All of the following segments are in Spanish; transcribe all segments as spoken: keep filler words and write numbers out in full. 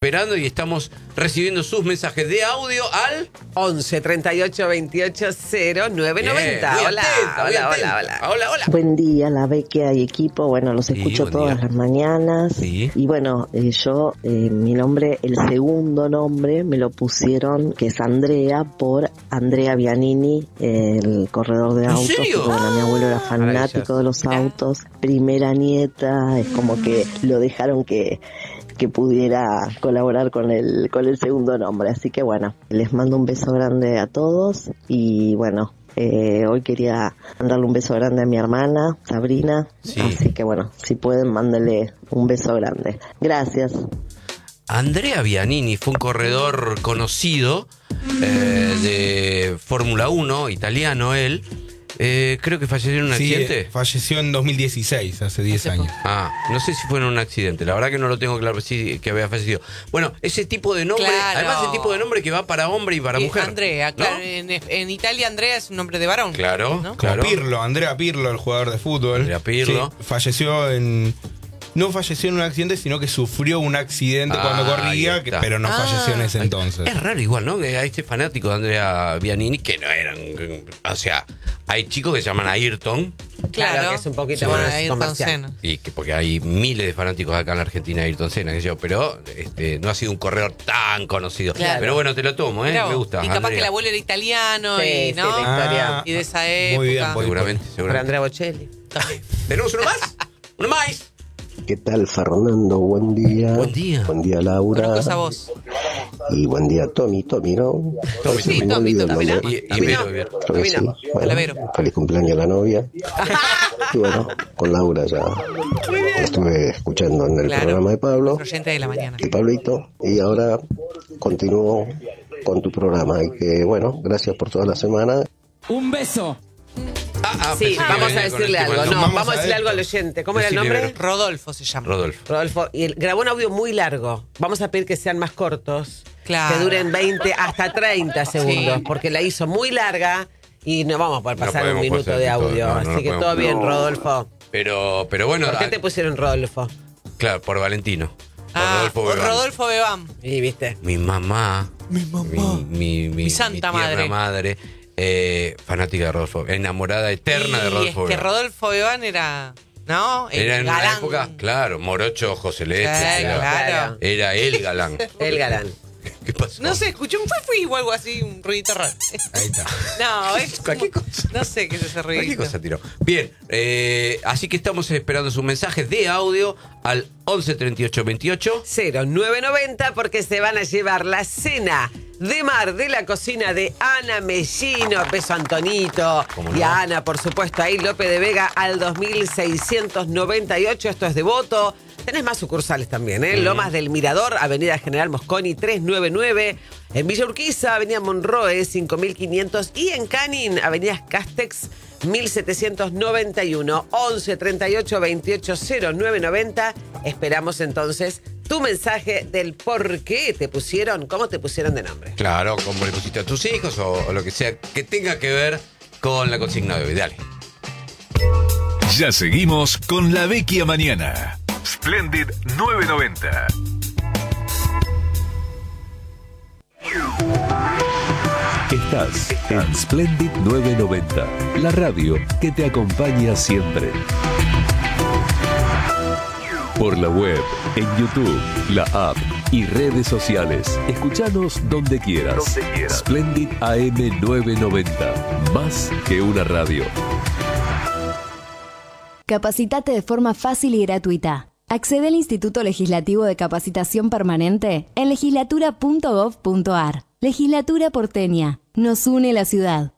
esperando y estamos recibiendo sus mensajes de audio al once treinta y ocho veintiocho cero nueve noventa. Bien, Hola, atenta, hola, atenta. hola, hola. Hola, hola. Buen día, la Bequia y equipo. Bueno, los Sí, escucho buen todas día. las mañanas. Sí. Y bueno, eh, yo, eh, mi nombre, el segundo nombre, me lo pusieron, que es Andrea, por Andrea Bianini, el corredor de ¿En autos. serio? Porque, bueno, mi abuelo era fanático de los autos. Primera nieta, es como que lo dejaron que que pudiera colaborar con el con el segundo nombre. Así que bueno, les mando un beso grande a todos y bueno, eh, hoy quería mandarle un beso grande a mi hermana, Sabrina. Sí. Así que bueno, si pueden, mándenle un beso grande. Gracias. Andrea Bianini fue un corredor conocido eh, de Fórmula uno, italiano él. Eh, creo que falleció en un Sí, accidente. eh, falleció en dos mil dieciséis, hace diez años. Ah, no sé si fue en un accidente, la verdad que no lo tengo claro, sí que había fallecido. Bueno, ese tipo de nombre, Claro. además el tipo de nombre que va para hombre y para Y mujer. Andrea, ¿no? claro. En, en Italia Andrea es un nombre de varón. Claro, ¿no? claro. Como Pirlo, Andrea Pirlo, el jugador de fútbol. Andrea Pirlo. Sí, falleció en... No falleció en un accidente, sino que sufrió un accidente Ah, cuando ahí corría, que, está. pero no Ah. falleció en ese entonces. Es raro igual, ¿no? Que hay este fanático de Andrea Bianini que no eran... O sea, hay chicos que se llaman Ayrton, Claro. que es un poquito Sí, más bueno, Ayrton comercial. Senna. y que porque hay miles de fanáticos acá en la Argentina de Ayrton Senna, que yo, pero este, no ha sido un corredor tan conocido. Claro. Pero bueno, te lo tomo, ¿eh? Mirá vos. Me gusta. Y capaz Andrea. que el abuelo era italiano Sí, y sí, no. la historia. Ah, Y de esa época. muy bien, voy. Seguramente, Por seguramente. Andrea Bocelli. ¿Tenemos uno más? ¿Uno más? ¿Qué tal, Fernando? Buen día. Buen día. Buen día, Laura. Una cosa vos. Y buen día, Tommy. Tommy, ¿no? Tommy, Se sí, me Tommy, olvidó el Tommy, nombre. Y, y Vero, Vero. Creo que sí. Tommy, Bueno, Talavero. feliz cumpleaños a la novia. Y bueno, con Laura ya la estuve escuchando en el Claro. programa de Pablo. Nuestro oyente de la mañana. Y Pablito. Y ahora continúo con tu programa. Y que, bueno, gracias por toda la semana. Un beso. Ah, ah, Sí, pensé que vamos venía a con decirle el tema algo. del No, nombre. Vamos vamos a a decirle esto. algo al oyente. ¿Cómo era el Decile, nombre? Vero. Rodolfo se llama. Rodolfo. Rodolfo. Y él grabó un audio muy largo. Vamos a pedir que sean más cortos. Claro. Que duren veinte hasta treinta segundos. Sí. Porque la hizo muy larga y no vamos a poder No pasar podemos un minuto pasar de todo, audio. no, no Así lo que podemos. todo bien, No. Rodolfo. Pero, pero bueno, ¿Por qué ah, te pusieron Rodolfo? claro, por Valentino. Por Ah, Rodolfo por Bebán. Rodolfo Bebán. Y viste. Mi mamá. Mi mamá. Mi, mi, mi, Mi santa mi tierna madre. madre. eh, fanática de Rodolfo. Enamorada eterna y de Rodolfo es que Bebán. Rodolfo Bebán era, ¿no? El Era en una galán. época, claro, morocho, ojo celeste. Sí, era, claro. era el galán. El galán. ¿Qué pasó? No sé, escuché un fui o algo así, un ruidito raro. Ahí está. No, es Cualquier cosa. No sé qué es ese Cualquier ruidito. cosa tiró. Bien, eh, así que estamos esperando sus mensajes de audio al once treinta y ocho veintiocho. cero nueve noventa porque se van a llevar la cena de mar de la cocina de Ana Mellino. Beso a Antonito ¿Cómo y no? a Ana, por supuesto, ahí López de Vega al dos mil seiscientos noventa y ocho. Esto es Devoto. Tenés más sucursales también, ¿eh? Lomas del Mirador, Avenida General Mosconi trescientos noventa y nueve. En Villa Urquiza, Avenida Monroe cinco mil quinientos. Y en Canin, Avenida Castex mil setecientos noventa y uno. once treinta y ocho veintiocho cero nueve noventa. Esperamos entonces tu mensaje del por qué te pusieron, cómo te pusieron de nombre. Claro, como le pusiste a tus hijos o, o lo que sea que tenga que ver con la consigna de hoy. Dale. Ya seguimos con La Vecchia Mañana. Splendid nueve noventa. Estás en Splendid nueve noventa, la radio que te acompaña siempre. Por la web, en YouTube, la app y redes sociales. Escuchanos donde quieras. Donde quieras. Splendid A M novecientos noventa, más que una radio. Capacitate de forma fácil y gratuita. Accede al Instituto Legislativo de Capacitación Permanente en legislatura punto gov punto ar. Legislatura porteña. Nos une la ciudad.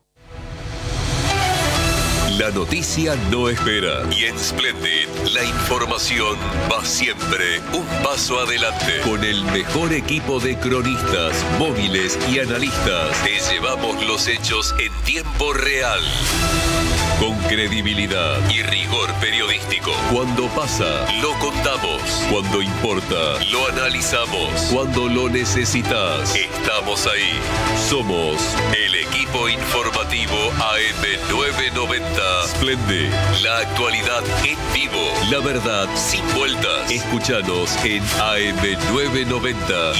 La noticia no espera. Y en Splendid, la información va siempre un paso adelante. Con el mejor equipo de cronistas, móviles y analistas, te llevamos los hechos en tiempo real. Con credibilidad y rigor periodístico. Cuando pasa, lo contamos. Cuando importa, lo analizamos. Cuando lo necesitas, estamos ahí. Somos el equipo informativo A M novecientos noventa. Splendid, la actualidad en vivo. La verdad sin vueltas. Escúchanos en A M novecientos noventa